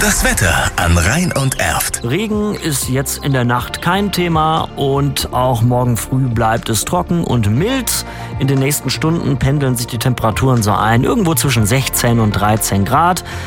Das Wetter an Rhein und Erft. Regen ist jetzt in der Nacht kein Thema und auch morgen früh bleibt es trocken und mild. In den nächsten Stunden pendeln sich die Temperaturen so ein, irgendwo zwischen 16 und 13 Grad.